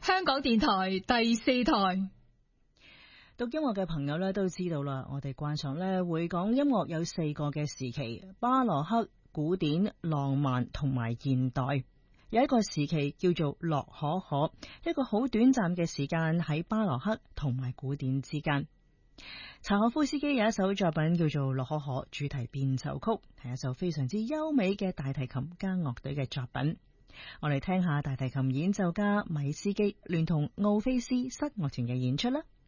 香港電台第四台。 讀音樂嘅朋友咧都知道啦，我哋慣常咧會講音樂有4個嘅時期：巴洛克、古典、浪漫同埋現代。有一個時期叫做洛可可，一個好短暫嘅時間喺巴洛克同埋古典之間。柴可夫斯基有一首作品叫做《洛可可主題變奏曲》，係一首非常之優美嘅大提琴加樂隊嘅作品。我哋聽下大提琴演奏家米斯基聯同奧菲斯室樂團嘅演出啦。